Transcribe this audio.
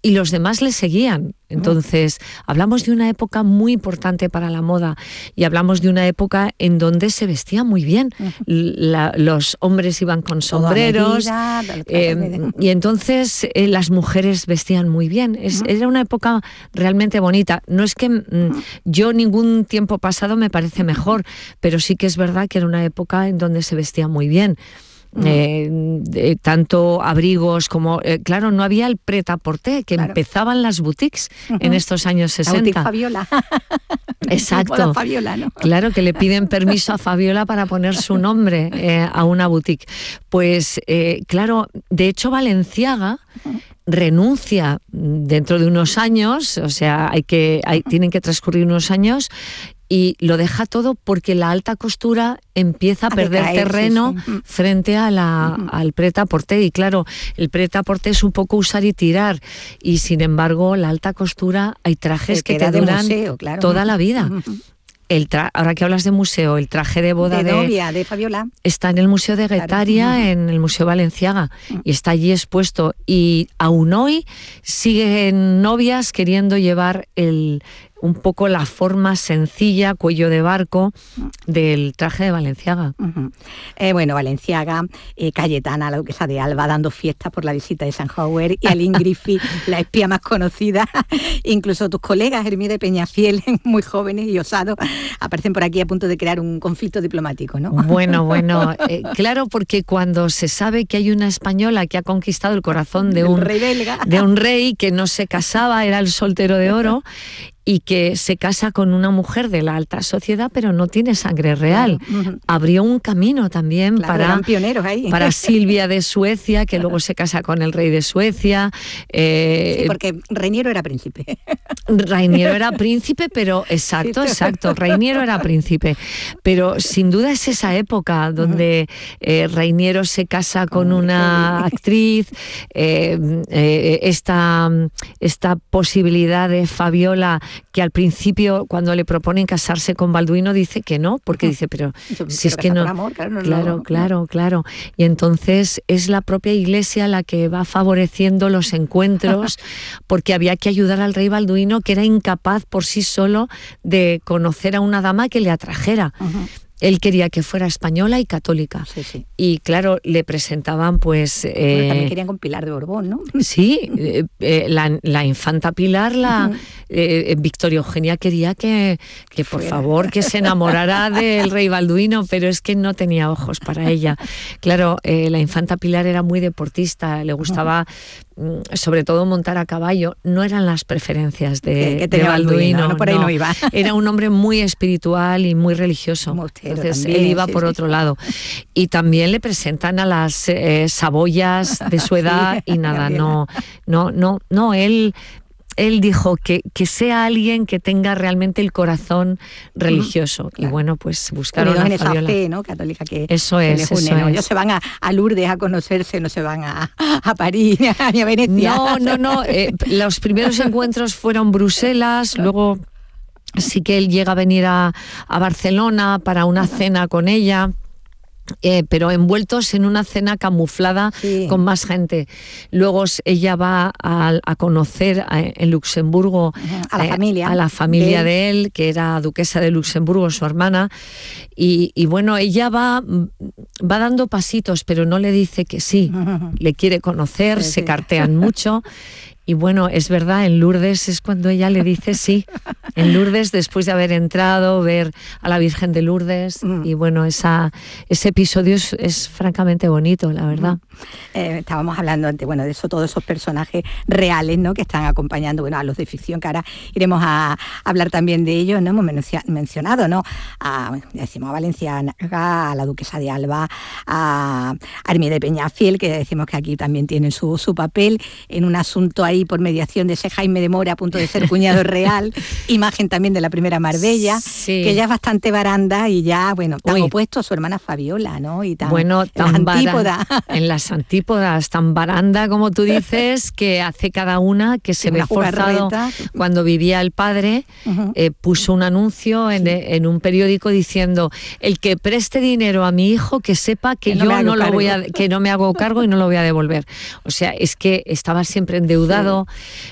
y los demás le seguían. Entonces, hablamos de una época muy importante para la moda y hablamos de una época en donde se vestía muy bien. Los hombres iban con sombreros y entonces las mujeres vestían muy bien. Era una época realmente bonita. No es que yo ningún tiempo pasado me parece mejor, pero sí que es verdad que era una época en donde se vestía muy bien. Tanto abrigos como claro, no había el prêt-à-porter, que empezaban las boutiques en estos años 60. La boutique Fabiola. Exacto. Fabiola, ¿no? Claro, que le piden permiso a Fabiola para poner su nombre a una boutique. Pues claro, de hecho Balenciaga renuncia dentro de unos años, o sea, tienen que transcurrir unos años, y lo deja todo porque la alta costura empieza a perder terreno frente a al prêt-à-porter. Y claro, el prêt-à-porter es un poco usar y tirar, y sin embargo la alta costura, hay trajes que te duran toda la vida. Ahora que hablas de museo, el traje de boda de novia de Fabiola está en el Museo de Guetaria, en el Museo Balenciaga, y está allí expuesto, y aún hoy siguen novias queriendo llevar un poco la forma sencilla, cuello de barco, del traje de Balenciaga. Bueno, Balenciaga, Cayetana, la duquesa de Alba, dando fiestas por la visita de Eisenhower, y Aline Griffith, la espía más conocida. Incluso tus colegas, Hermíde de Peñafiel, muy jóvenes y osados, aparecen por aquí a punto de crear un conflicto diplomático, ¿no? Bueno, claro, porque cuando se sabe que hay una española que ha conquistado el corazón de un rey belga, de un rey que no se casaba, era el soltero de oro, y que se casa con una mujer de la alta sociedad, pero no tiene sangre real. Abrió un camino también eran pioneros ahí. para Silvia de Suecia, que luego se casa con el rey de Suecia. Sí, porque Reiniero era príncipe. Reiniero era príncipe, pero exacto, Reiniero era príncipe. Pero sin duda es esa época donde Reiniero se casa con una actriz, esta posibilidad de Fabiola, que al principio cuando le proponen casarse con Balduino dice que no, porque dice, pero si es que no, amor, claro. Y entonces es la propia Iglesia la que va favoreciendo los encuentros, porque había que ayudar al rey Balduino, que era incapaz por sí solo de conocer a una dama que le atrajera. Él quería que fuera española y católica. Sí. Y claro, le presentaban pues... también querían con Pilar de Borbón, ¿no? Sí, la infanta Pilar, Victoria Eugenia quería que por favor, que se enamorara del rey Balduino, pero es que no tenía ojos para ella. Claro, la infanta Pilar era muy deportista, le gustaba sobre todo montar a caballo. No eran las preferencias de Balduino, no, por ahí no iba. Era un hombre muy espiritual y muy religioso. Entonces también, él iba por otro lado. Y también le presentan a las saboyas de su edad y nada, no, él dijo que sea alguien que tenga realmente el corazón religioso. Y bueno, pues buscaron a Fabiola. Esa fe, ¿no?, católica que eso es. Ellos se van a Lourdes a conocerse, no se van a París ni a Venecia. No. Los primeros encuentros fueron Bruselas, luego sí que él llega a venir a Barcelona para una cena con ella. Pero envueltos en una cena camuflada con más gente. Luego ella va a conocer en Luxemburgo a la familia de él, que era duquesa de Luxemburgo, su hermana, y bueno, ella va dando pasitos, pero no le dice que sí, le quiere conocer, se cartean mucho. Y bueno, es verdad, en Lourdes es cuando ella le dice sí. En Lourdes, después de haber entrado, ver a la Virgen de Lourdes. Y bueno, ese episodio es francamente bonito, la verdad. Estábamos hablando antes, de eso, todos esos personajes reales, ¿no?, que están acompañando, a los de ficción, que ahora iremos a hablar también de ellos, ¿no? Hemos mencionado, ¿no?, decimos a Balenciaga, a la duquesa de Alba, a Hermíde de Peñafiel, que decimos que aquí también tienen su papel en un asunto ahí por mediación de ese Jaime de Mora, a punto de ser cuñado real, imagen también de la primera Marbella, que ya es bastante baranda y ya, tan opuesto a su hermana Fabiola, ¿no? Y tan antípoda. En las antípodas, tan baranda como tú dices, que hace cada una, que se ve forzado. Cuando vivía el padre, puso un anuncio en un periódico diciendo: el que preste dinero a mi hijo, que sepa que yo que no me hago cargo y no lo voy a devolver. O sea, es que estaba siempre endeudado.